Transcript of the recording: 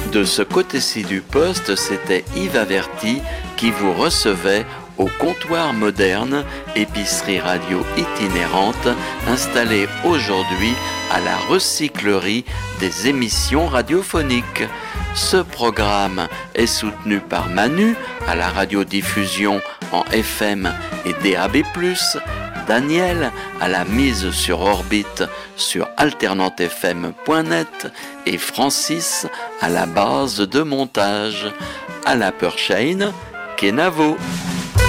De ce côté-ci du poste, c'était Yves Averti qui vous recevait au comptoir moderne, épicerie radio itinérante, installée aujourd'hui à la recyclerie des émissions radiophoniques. Ce programme est soutenu par Manu à la radiodiffusion en FM et DAB+, Daniel à la mise sur orbite sur alternantefm.net et Francis à la base de montage. À la Purchain, Kenavo.